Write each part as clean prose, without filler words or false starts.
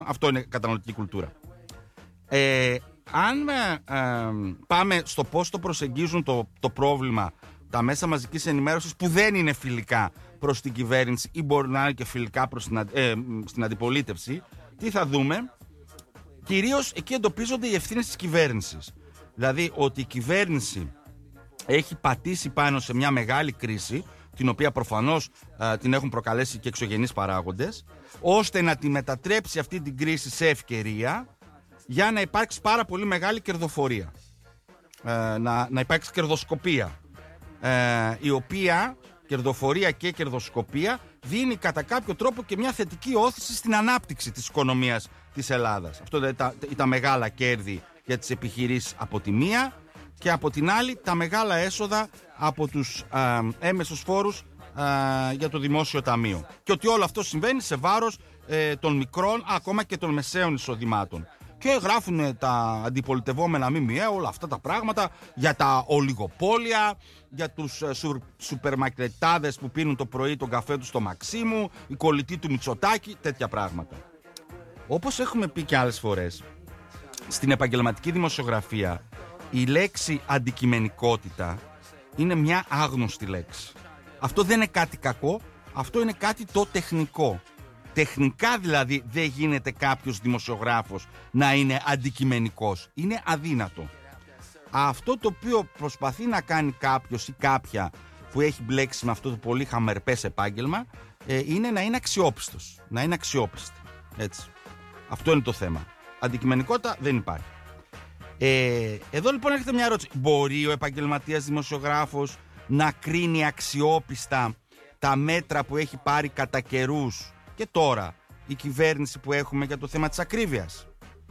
Αυτό είναι καταναλωτική κουλτούρα. Αν πάμε στο πώς το προσεγγίζουν το πρόβλημα τα μέσα μαζικής ενημέρωσης που δεν είναι φιλικά προς την κυβέρνηση ή μπορεί να είναι και φιλικά προς στην αντιπολίτευση, τι θα δούμε? Κυρίως εκεί εντοπίζονται οι ευθύνες της κυβέρνησης. Δηλαδή ότι η κυβέρνηση έχει πατήσει πάνω σε μια μεγάλη κρίση, την οποία προφανώς την έχουν προκαλέσει και εξωγενείς παράγοντες, ώστε να τη μετατρέψει αυτή την κρίση σε για να υπάρξει πάρα πολύ μεγάλη κερδοφορία. Να υπάρξει κερδοσκοπία, η οποία κερδοφορία και κερδοσκοπία δίνει κατά κάποιο τρόπο και μια θετική όθηση στην ανάπτυξη της οικονομίας της Ελλάδας. Αυτό είναι τα μεγάλα κέρδη για τις επιχειρήσεις από τη μία και από την άλλη τα μεγάλα έσοδα από τους έμεσους φόρους για το δημόσιο ταμείο. Και ότι όλο αυτό συμβαίνει σε βάρος των μικρών, ακόμα και των μεσαίων εισοδημάτων. Και γράφουν τα αντιπολιτευόμενα ΜΜΕ όλα αυτά τα πράγματα για τα ολιγοπόλια, για τους σουπερμαρκετάδες που πίνουν το πρωί τον καφέ του στο Μαξίμου, η κολλητή του Μητσοτάκη, τέτοια πράγματα. Όπως έχουμε πει και άλλες φορές, στην επαγγελματική δημοσιογραφία η λέξη αντικειμενικότητα είναι μια άγνωστη λέξη. Αυτό δεν είναι κάτι κακό, αυτό είναι κάτι το τεχνικό. Τεχνικά δηλαδή δεν γίνεται κάποιος δημοσιογράφος να είναι αντικειμενικός. Είναι αδύνατο. Αυτό το οποίο προσπαθεί να κάνει κάποιος ή κάποια που έχει μπλέξει με αυτό το πολύ χαμερπές επάγγελμα είναι να είναι αξιόπιστος. Να είναι αξιόπιστη. Έτσι. Αυτό είναι το θέμα. Αντικειμενικότητα δεν υπάρχει. Εδώ λοιπόν έρχεται μια ερώτηση. Μπορεί ο επαγγελματίας δημοσιογράφος να κρίνει αξιόπιστα τα μέτρα που έχει πάρει κατά καιρούς και τώρα η κυβέρνηση που έχουμε για το θέμα της ακρίβειας?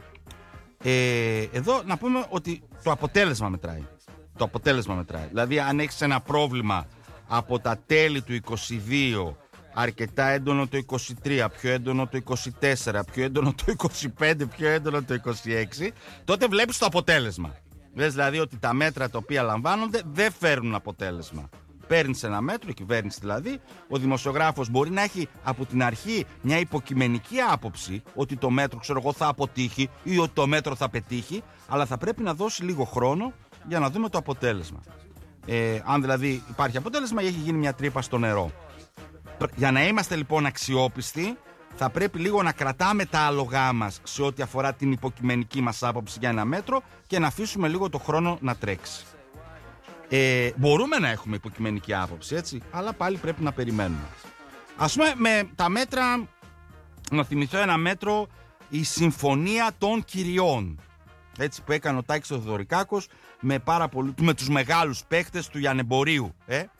Εδώ να πούμε ότι το αποτέλεσμα μετράει. Το αποτέλεσμα μετράει. Δηλαδή αν έχεις ένα πρόβλημα από τα τέλη του 22, αρκετά έντονο το 23, πιο έντονο το 24, πιο έντονο το 25, πιο έντονο το 26, τότε βλέπεις το αποτέλεσμα. Λες δηλαδή ότι τα μέτρα τα οποία λαμβάνονται δεν φέρνουν αποτέλεσμα. Παίρνεις ένα μέτρο, η κυβέρνηση δηλαδή, ο δημοσιογράφος μπορεί να έχει από την αρχή μια υποκειμενική άποψη ότι το μέτρο, ξέρω εγώ, θα αποτύχει ή ότι το μέτρο θα πετύχει, αλλά θα πρέπει να δώσει λίγο χρόνο για να δούμε το αποτέλεσμα. Αν δηλαδή υπάρχει αποτέλεσμα ή έχει γίνει μια τρύπα στο νερό. Για να είμαστε λοιπόν αξιόπιστοι, θα πρέπει λίγο να κρατάμε τα άλογά μας σε ό,τι αφορά την υποκειμενική μας άποψη για ένα μέτρο και να αφήσουμε λίγο το χρόνο να τρέξει. Μπορούμε να έχουμε υποκειμενική άποψη, έτσι, αλλά πάλι πρέπει να περιμένουμε. Ας πούμε με τα μέτρα, να θυμηθώ ένα μέτρο, η Συμφωνία των Κυριών, έτσι, που έκανε ο Τάκης Θεοδωρικάκος με τους μεγάλους παίχτες του λιανεμπορίου.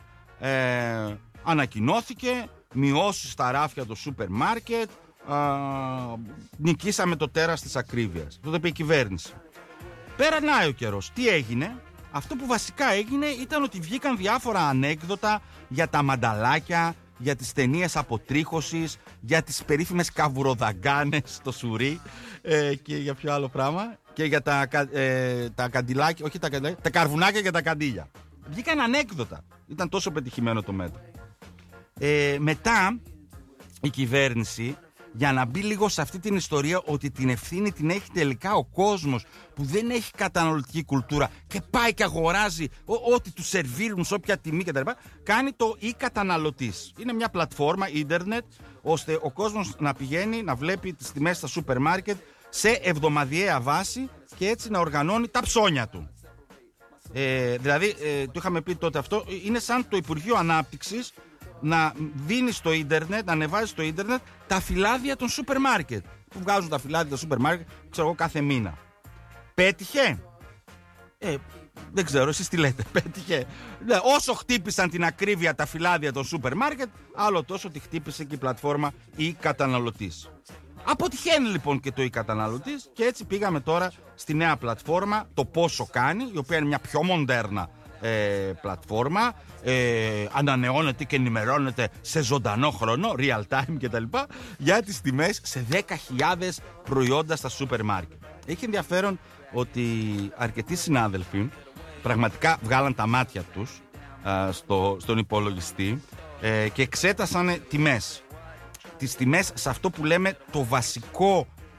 Ανακοινώθηκε μειώσεις στα ράφια του σούπερ μάρκετ, νικήσαμε το τέρας της ακρίβειας. Αυτό το είπε η κυβέρνηση. Πέρανάει ο καιρός. Τι έγινε? Αυτό που βασικά έγινε ήταν ότι βγήκαν διάφορα ανέκδοτα για τα μανταλάκια, για τις ταινίες αποτρίχωσης, για τις περίφημες καβουροδαγκάνες στο σουρί και για ποιο άλλο πράγμα, και για τα καντιλάκια, όχι τα καντιλάκια, τα καρβουνάκια και τα καντήλια. Βγήκαν ανέκδοτα. Ήταν τόσο πετυχημένο το μέτρο. Μετά η κυβέρνηση, για να μπει λίγο σε αυτή την ιστορία ότι την ευθύνη την έχει τελικά ο κόσμος που δεν έχει καταναλωτική κουλτούρα και πάει και αγοράζει ό,τι του σερβίρουν σε όποια τιμή κτλ., κάνει το e-καταναλωτής. Είναι μια πλατφόρμα ίντερνετ ώστε ο κόσμος να πηγαίνει να βλέπει τις τιμές στα σούπερ μάρκετ σε εβδομαδιαία βάση και έτσι να οργανώνει τα ψώνια του. Δηλαδή, το είχαμε πει τότε αυτό, είναι σαν το Υπουργείο Ανάπτυξης να δίνει στο ίντερνετ, να ανεβάζει στο ίντερνετ τα φυλάδια των σούπερ μάρκετ. Που βγάζουν τα φυλάδια των σούπερ μάρκετ, ξέρω εγώ, κάθε μήνα. Πέτυχε? Δεν ξέρω, εσείς τι λέτε, πέτυχε? Όσο χτύπησαν την ακρίβεια τα φυλάδια των σούπερ μάρκετ, άλλο τόσο τη χτύπησε και η πλατφόρμα e-καταναλωτής. Αποτυχαίνει λοιπόν και το e-καταναλωτής και έτσι πήγαμε τώρα στη νέα πλατφόρμα, το Πόσο Κάνει, η οποία είναι μια πιο μοντέρνα πλατφόρμα, ανανεώνεται και ενημερώνεται σε ζωντανό χρόνο, real time κτλ, για τις τιμές σε 10.000 προϊόντα στα σούπερ μάρκετ. Έχει ενδιαφέρον ότι αρκετοί συνάδελφοι πραγματικά βγάλαν τα μάτια τους στον υπολογιστή και εξέτασαν τιμές. Τις τιμές σε αυτό που λέμε το βασικό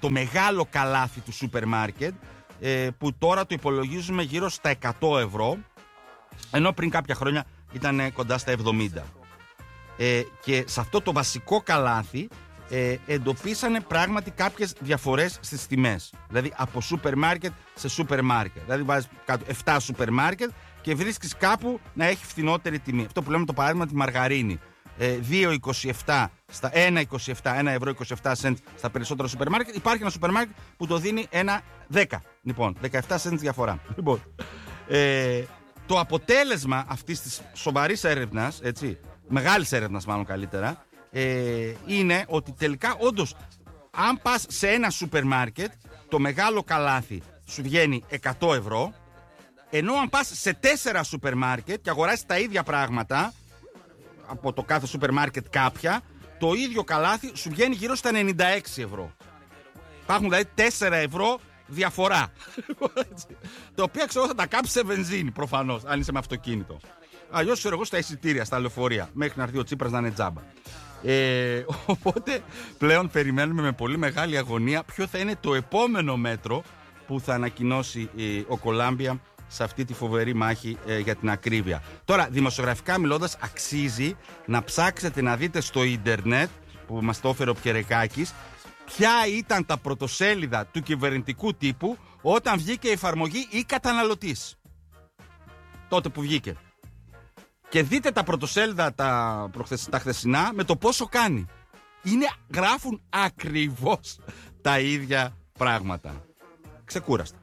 το μεγάλο καλάθι του σούπερ μάρκετ, που τώρα το υπολογίζουμε γύρω στα 100 ευρώ, ενώ πριν κάποια χρόνια ήταν κοντά στα 70. Και σε αυτό το βασικό καλάθι εντοπίσανε πράγματι κάποιες διαφορές στις τιμές. Δηλαδή από σούπερ μάρκετ σε σούπερ μάρκετ. Δηλαδή βάζεις 7 σούπερ μάρκετ και βρίσκεις κάπου να έχει φθηνότερη τιμή. Αυτό που λέμε το παράδειγμα τη μαργαρίνη. 2,27 στα 1,27, 1 ευρώ 27 cents στα περισσότερα σούπερ μάρκετ. Υπάρχει ένα σούπερ μάρκετ που το δίνει 1,10. Λοιπόν, 17 cents διαφορά. Λοιπόν, το αποτέλεσμα αυτής της σοβαρής έρευνας, έτσι, μεγάλης έρευνας μάλλον καλύτερα, είναι ότι τελικά όντως αν πας σε ένα σούπερ μάρκετ, το μεγάλο καλάθι σου βγαίνει 100 ευρώ, ενώ αν πας σε 4 σούπερ μάρκετ και αγοράσεις τα ίδια πράγματα από το κάθε σούπερ μάρκετ κάποια, το ίδιο καλάθι σου βγαίνει γύρω στα 96 ευρώ. Υπάρχουν δηλαδή 4 ευρώ διαφορά. Τα οποία ξέρω θα τα κάψεις σε βενζίνη προφανώς, αν είσαι με αυτοκίνητο. Αλλιώς ξέρω εγώ στα εισιτήρια, στα λεωφορεία, μέχρι να έρθει ο Τσίπρας να είναι τζάμπα. Οπότε πλέον περιμένουμε με πολύ μεγάλη αγωνία ποιο θα είναι το επόμενο μέτρο που θα ανακοινώσει ο Κολάμπια σε αυτή τη φοβερή μάχη για την ακρίβεια. Τώρα, δημοσιογραφικά μιλώντας, αξίζει να ψάξετε να δείτε στο ίντερνετ, που μας το έφερε ο Πιερεκάκης, ποια ήταν τα πρωτοσέλιδα του κυβερνητικού τύπου όταν βγήκε η εφαρμογή ή καταναλωτής. Τότε που βγήκε. Και δείτε τα πρωτοσέλιδα τα χθεσινά με το πόσο κάνει. Γράφουν ακριβώς τα ίδια πράγματα. Ξεκούραστα.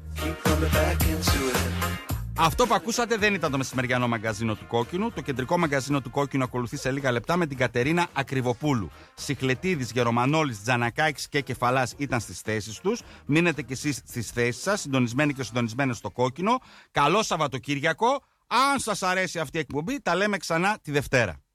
Αυτό που ακούσατε δεν ήταν το μεσημεριανό μαγκαζίνο του Κόκκινου. Το κεντρικό μαγκαζίνο του Κόκκινου ακολουθεί σε λίγα λεπτά με την Κατερίνα Ακριβοπούλου. Σιχλετίδης, Γερομανόλης, Τζανακάκης και Κεφαλάς ήταν στις θέσεις τους. Μείνετε κι εσείς στις θέσεις σας, συντονισμένοι και συντονισμένοι στο Κόκκινο. Καλό Σαββατοκύριακο. Αν σας αρέσει αυτή η εκπομπή, τα λέμε ξανά τη Δευτέρα.